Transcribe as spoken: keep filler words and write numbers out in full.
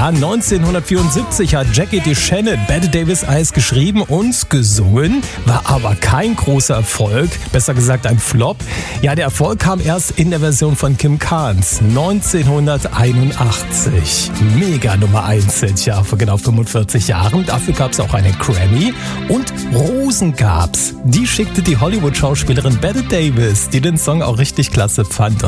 Ja, neunzehnhundertvierundsiebzig hat Jackie DeShannon Bette Davis Eyes geschrieben und gesungen, war aber kein großer Erfolg, besser gesagt ein Flop. Ja, der Erfolg kam erst in der Version von Kim Carnes neunzehnhunderteinundachtzig. Mega Nummer eins Hit, ja, vor genau fünfundvierzig Jahren. Dafür gab es auch einen Grammy und Rosen gab's. Die schickte die Hollywood-Schauspielerin Bette Davis, die den Song auch richtig klasse fand.